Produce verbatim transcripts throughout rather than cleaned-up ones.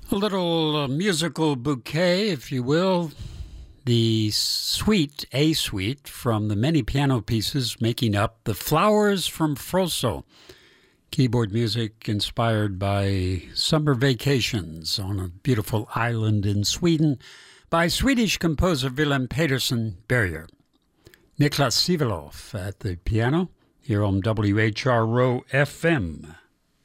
A little uh, musical bouquet, if you will. The suite, a suite, from the many piano pieces making up The Flowers from Frosso. Keyboard music inspired by summer vacations on a beautiful island in Sweden by Swedish composer Willem Pedersen Berger. Niklas Sivelov at the piano here on W H R O F M.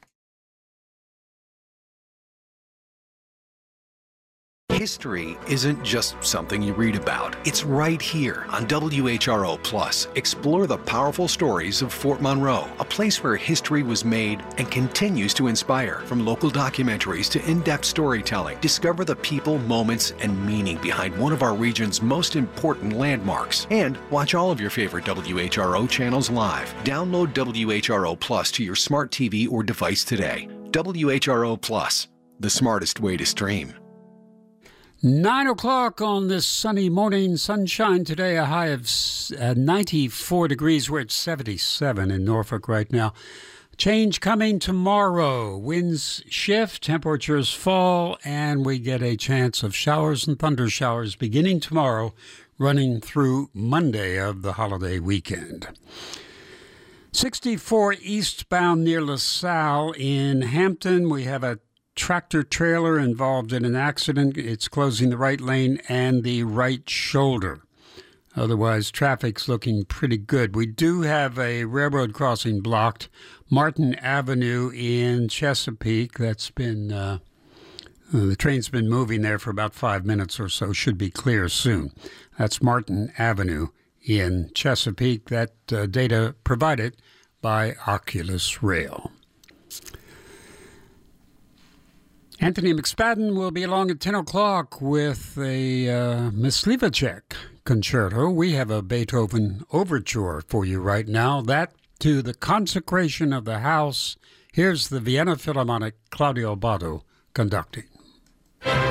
History isn't just something you read about. It's right here on W H R O Plus. Explore the powerful stories of Fort Monroe, a place where history was made and continues to inspire. From local documentaries to in-depth storytelling, discover the people, moments, and meaning behind one of our region's most important landmarks. And watch all of your favorite W H R O channels live. Download W H R O Plus to your smart T V or device today. W H R O Plus, the smartest way to stream. Nine o'clock on this sunny morning. Sunshine today, a high of uh, ninety-four degrees. We're at seventy-seven in Norfolk right now. Change coming tomorrow. Winds shift, temperatures fall, and we get a chance of showers and thunder showers beginning tomorrow, running through Monday of the holiday weekend. sixty-four eastbound near LaSalle in Hampton. We have a tractor trailer involved in an accident. It's closing the right lane and the right shoulder. Otherwise, traffic's looking pretty good. We do have a railroad crossing blocked, Martin Avenue in Chesapeake. That's been, uh, uh, the train's been moving there for about five minutes or so. Should be clear soon. That's Martin Avenue in Chesapeake. That uh, data provided by Oculus Rail. Anthony McSpadden will be along at ten o'clock with a uh, Myslivacek concerto. We have a Beethoven overture for you right now. That to the consecration of the house. Here's the Vienna Philharmonic, Claudio Abbado conducting.